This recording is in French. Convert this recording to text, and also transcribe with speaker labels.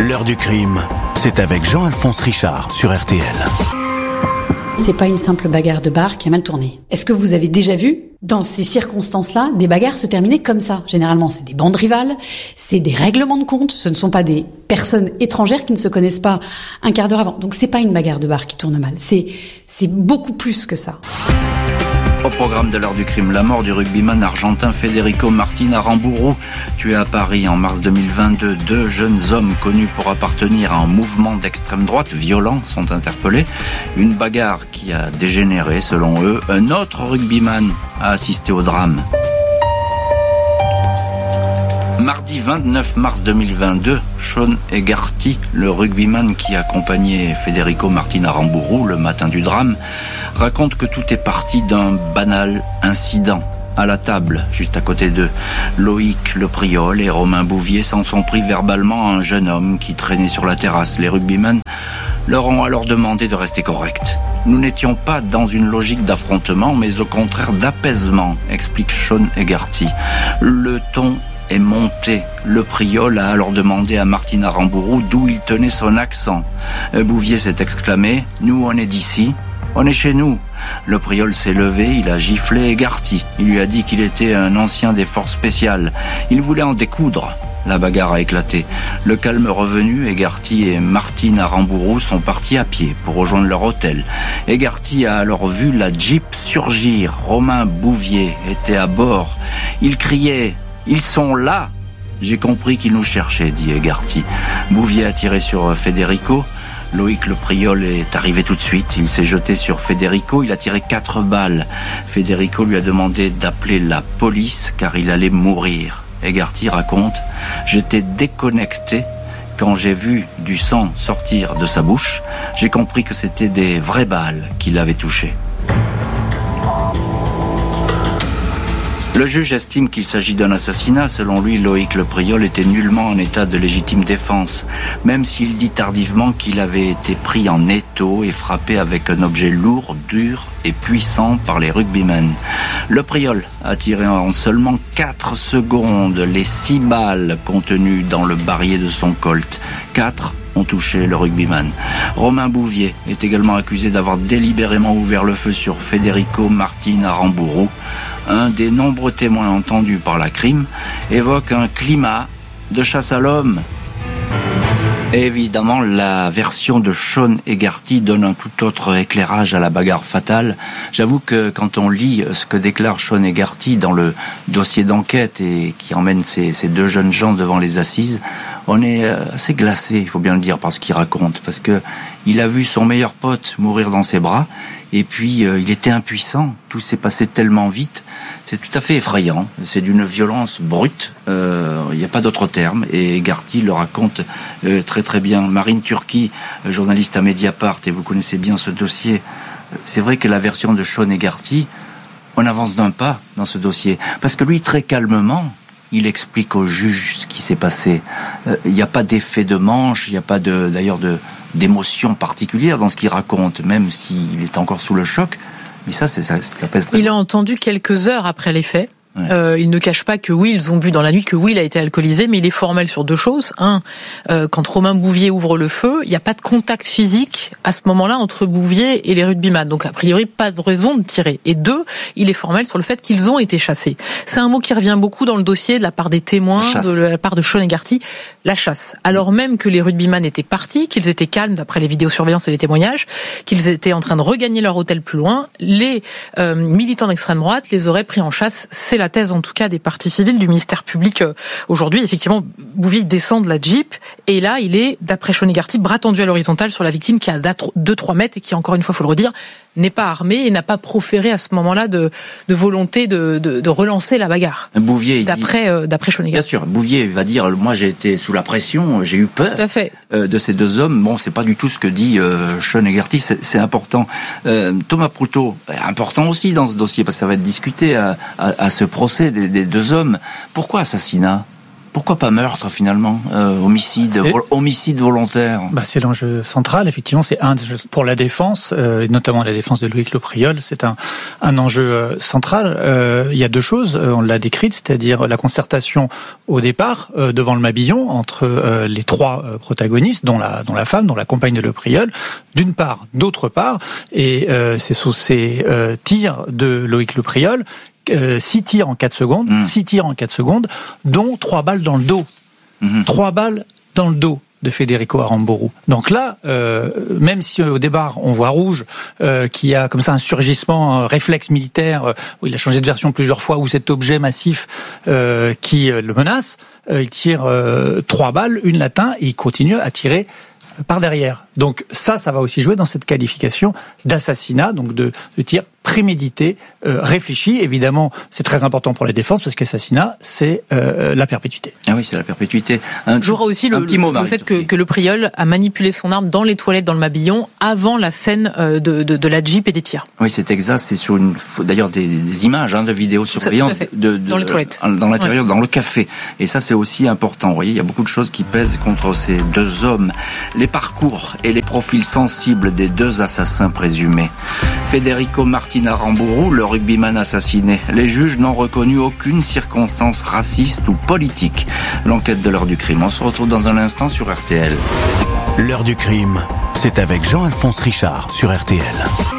Speaker 1: L'heure du crime, c'est avec Jean-Alphonse Richard sur RTL.
Speaker 2: C'est pas une simple bagarre de bar qui a mal tourné. Est-ce que vous avez déjà vu, dans ces circonstances-là, des bagarres se terminer comme ça ? Généralement, c'est des bandes rivales, c'est des règlements de compte, ce ne sont pas des personnes étrangères qui ne se connaissent pas un quart d'heure avant. Donc c'est pas une bagarre de bar qui tourne mal, c'est beaucoup plus que ça.
Speaker 3: Au programme de l'heure du crime, la mort du rugbyman argentin Federico Martin Aramburu, tué à Paris en mars 2022. 2 jeunes hommes connus pour appartenir à un mouvement d'extrême droite violent sont interpellés. Une bagarre qui a dégénéré selon eux. Un autre rugbyman a assisté au drame. Mardi 29 mars 2022, Sean Egarty, le rugbyman qui accompagnait Federico Martin Aramburu le matin du drame, raconte que tout est parti d'un banal incident. À la table, juste à côté d'eux, Loïc Lepriol et Romain Bouvier s'en sont pris verbalement à un jeune homme qui traînait sur la terrasse. Les rugbymen leur ont alors demandé de rester corrects. Nous n'étions pas dans une logique d'affrontement, mais au contraire d'apaisement, explique Sean Egarty. Le ton est monté. Lepriol a alors demandé à Martin Aramburu d'où il tenait son accent. Bouvier s'est exclamé « Nous, on est d'ici, on est chez nous ». Lepriol s'est levé, il a giflé Egarty. Il lui a dit qu'il était un ancien des forces spéciales. Il voulait en découdre. La bagarre a éclaté. Le calme revenu, Egarty et Martin Aramburu sont partis à pied pour rejoindre leur hôtel. Egarty a alors vu la Jeep surgir. Romain Bouvier était à bord. Il criait « Ils sont là !» J'ai compris qu'ils nous cherchaient, dit Egarty. Bouvier a tiré sur Federico. Loïc Lepriol est arrivé tout de suite. Il s'est jeté sur Federico. Il a tiré 4 balles. Federico lui a demandé d'appeler la police car il allait mourir. Egarty raconte « J'étais déconnecté quand j'ai vu du sang sortir de sa bouche. J'ai compris que c'était des vraies balles qui l'avaient touché. » Le juge estime qu'il s'agit d'un assassinat. Selon lui, Loïc Lepriol était nullement en état de légitime défense, même s'il dit tardivement qu'il avait été pris en étau et frappé avec un objet lourd, dur et puissant par les rugbymen. Lepriol a tiré en seulement 4 secondes les 6 balles contenues dans le barillet de son Colt. 4 ont touché le rugbyman. Romain Bouvier est également accusé d'avoir délibérément ouvert le feu sur Federico Martin Aramburu. Un des nombreux témoins entendus par la crime évoque un climat de chasse à l'homme. Évidemment, la version de Sean Egarty donne un tout autre éclairage à la bagarre fatale. J'avoue que quand on lit ce que déclare Sean Egarty dans le dossier d'enquête et qui emmène ces 2 jeunes gens devant les assises, on est assez glacé, il faut bien le dire, par ce qu'il raconte, parce que il a vu son meilleur pote mourir dans ses bras, et puis il était impuissant, tout s'est passé tellement vite, c'est tout à fait effrayant, c'est d'une violence brute, il n'y a pas d'autre terme, et Egarty le raconte très très bien. Marine Turki, journaliste à Mediapart, et vous connaissez bien ce dossier, c'est vrai que la version de Sean Egarty, on avance d'un pas dans ce dossier, parce que lui, très calmement, il explique au juge ce qui s'est passé. Il n'y a pas d'effet de manche, il n'y a pas d'émotion particulière dans ce qu'il raconte, même s'il est encore sous le choc. Mais ça pèse très bien.
Speaker 4: Il a entendu quelques heures après les faits. Ouais. Il ne cache pas que oui, ils ont bu dans la nuit, que oui, il a été alcoolisé, mais il est formel sur 2 choses. 1, quand Romain Bouvier ouvre le feu, il n'y a pas de contact physique à ce moment-là entre Bouvier et les rugbyman. Donc, a priori, pas de raison de tirer. Et 2, il est formel sur le fait qu'ils ont été chassés. C'est un mot qui revient beaucoup dans le dossier de la part des témoins, de la part de Sean Egarty, la chasse. Alors même que les rugbyman étaient partis, qu'ils étaient calmes d'après les vidéosurveillances et les témoignages, qu'ils étaient en train de regagner leur hôtel plus loin, les militants d'extrême droite les auraient pris en chasse. C'est la thèse en tout cas des parties civiles du ministère public aujourd'hui. Effectivement, Bouvier descend de la Jeep et là il est, d'après Sean Egarty, bras tendu à l'horizontale sur la victime qui a 2-3 mètres et qui, encore une fois, faut le redire, n'est pas armé et n'a pas proféré à ce moment-là de volonté de relancer la bagarre.
Speaker 3: Bouvier,
Speaker 4: d'après Sean Egarty.
Speaker 3: Bien sûr, Bouvier va dire, moi j'ai été sous la pression, j'ai eu peur de ces 2 hommes. Bon, c'est pas du tout ce que dit Sean Egarty, c'est important. Thomas Proutot, important aussi dans ce dossier parce que ça va être discuté à ce procès des 2 hommes. Pourquoi assassinat ? Pourquoi pas meurtre finalement, homicide volontaire?
Speaker 5: C'est l'enjeu central. Effectivement, c'est pour la défense, notamment la défense de Loïc Le Priol, c'est un enjeu central. Il y a deux choses, on l'a décrite, c'est-à-dire la concertation au départ devant le Mabillon entre les trois protagonistes, dont la femme, dont la compagne de Le Priol, d'une part, d'autre part, et c'est sous ces tirs de Loïc Le Priol. 6 tirs en 4 secondes, dont 3 balles dans le dos. 3 balles dans le dos de Federico Aramburu. Donc là, même si au départ on voit rouge, qu'il y a comme ça un surgissement, un réflexe militaire, où il a changé de version plusieurs fois, où cet objet massif qui le menace, il tire 3 balles, une l'atteint, et il continue à tirer par derrière. Donc ça va aussi jouer dans cette qualification d'assassinat, donc de tir prémédité, réfléchi. Évidemment, c'est très important pour la défense parce qu'assassinat, c'est la perpétuité.
Speaker 3: Ah oui, c'est la perpétuité.
Speaker 4: Jouera aussi le fait que Le Priol a manipulé son arme dans les toilettes dans le Mabillon avant la scène de la Jeep et des tirs.
Speaker 3: Oui, c'est exact. C'est sur d'ailleurs des images de vidéosurveillance
Speaker 4: dans les toilettes,
Speaker 3: dans l'intérieur, dans le café. Et ça, c'est aussi important. Vous voyez, il y a beaucoup de choses qui pèsent contre ces deux hommes. Les parcours et les profils sensibles des deux assassins présumés. Federico Martin Aramburu, le rugbyman assassiné. Les juges n'ont reconnu aucune circonstance raciste ou politique. L'enquête de l'heure du crime. On se retrouve dans un instant sur RTL.
Speaker 1: L'heure du crime, c'est avec Jean-Alphonse Richard sur RTL.